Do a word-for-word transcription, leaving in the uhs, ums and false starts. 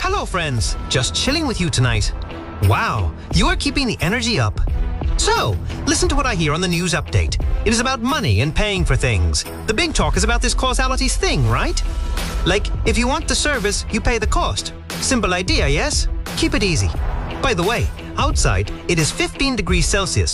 Hello, friends. Just chilling with you tonight. Wow, you are keeping the energy up. So, listen to what I hear on the news update. It is about money and paying for things. The big talk is about this causalities thing, right? Like, if you want the service, you pay the cost. Simple idea, yes? Keep it easy. By the way, outside, it is fifteen degrees Celsius.